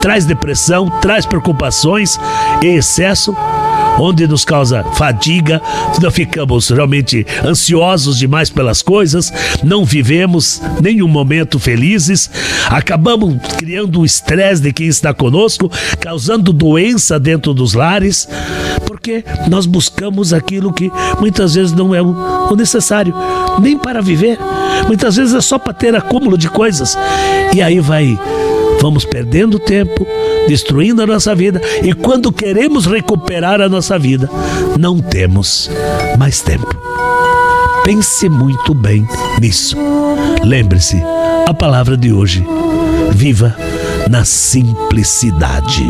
traz depressão, traz preocupações e excesso, onde nos causa fadiga, nós ficamos realmente ansiosos demais pelas coisas, não vivemos nenhum momento felizes, acabamos criando o estresse de quem está conosco, causando doença dentro dos lares, porque nós buscamos aquilo que muitas vezes não é o necessário, nem para viver, muitas vezes é só para ter acúmulo de coisas, e aí vamos perdendo tempo, destruindo a nossa vida, e quando queremos recuperar a nossa vida, não temos mais tempo. Pense muito bem nisso. Lembre-se, a palavra de hoje: viva na simplicidade.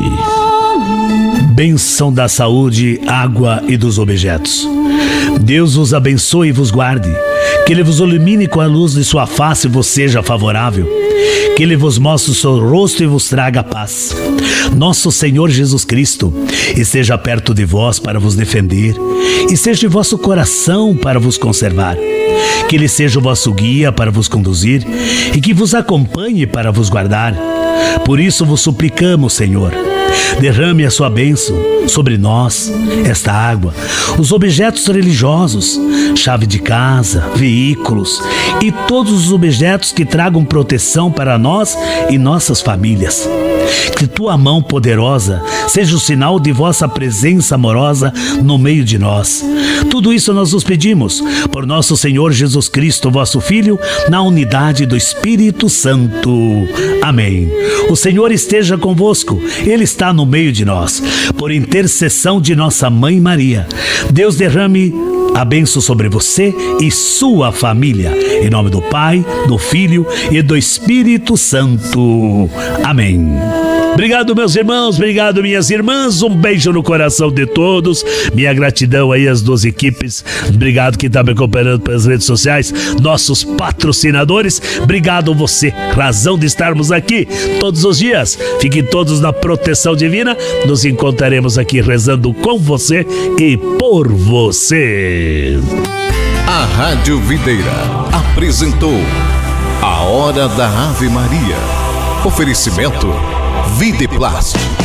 Bênção da saúde, água e dos objetos. Deus vos abençoe e vos guarde. Que Ele vos ilumine com a luz de sua face e vos seja favorável. Que Ele vos mostre o seu rosto e vos traga paz. Nosso Senhor Jesus Cristo esteja perto de vós para vos defender, e seja em vosso coração para vos conservar. Que Ele seja o vosso guia para vos conduzir, e que vos acompanhe para vos guardar. Por isso vos suplicamos, Senhor, derrame a sua bênção sobre nós, esta água, os objetos religiosos, chave de casa, veículos e todos os objetos que tragam proteção para nós e nossas famílias. Que tua mão poderosa seja o sinal de vossa presença amorosa no meio de nós. Tudo isso nós os pedimos por nosso Senhor Jesus Cristo, vosso Filho, na unidade do Espírito Santo. Amém. O Senhor esteja convosco, Ele está no meio de nós. Por intercessão de nossa Mãe Maria, Deus derrame a bênção sobre você e sua família. Em nome do Pai, do Filho e do Espírito Santo. Amém. Obrigado, meus irmãos, obrigado, minhas irmãs, um beijo no coração de todos, minha gratidão aí às duas equipes, obrigado quem está me acompanhando pelas redes sociais, nossos patrocinadores, obrigado você, razão de estarmos aqui todos os dias. Fiquem todos na proteção divina, nos encontraremos aqui rezando com você e por você. A Rádio Videira apresentou A Hora da Ave Maria. Oferecimento Videplast.